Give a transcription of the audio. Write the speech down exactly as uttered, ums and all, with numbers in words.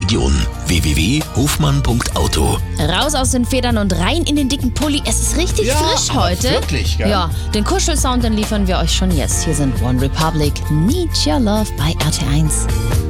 Region. w w w punkt hofmann punkt auto. Raus aus den Federn und rein in den dicken Pulli. Es ist richtig Ja, frisch aber heute. wirklich, gell? Ja, den Kuschelsound, den liefern wir euch schon jetzt. Hier sind One Republic, Need Your Love bei R T eins.